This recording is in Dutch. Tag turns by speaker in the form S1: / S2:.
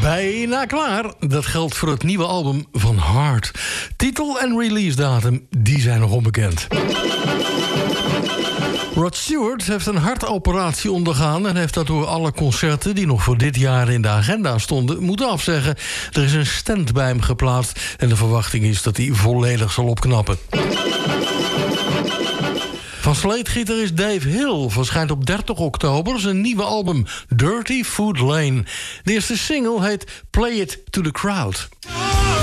S1: Bijna klaar. Dat geldt voor het nieuwe album van Heart. Titel en release datum, die zijn nog onbekend. Rod Stewart heeft een hartoperatie ondergaan en heeft daardoor alle concerten die nog voor dit jaar in de agenda stonden moeten afzeggen. Er is een stand bij hem geplaatst en de verwachting is dat hij volledig zal opknappen. Van sleetgitarist Dave Hill verschijnt op 30 oktober zijn nieuwe album Dirty Food Lane. De eerste single heet Play It to the Crowd.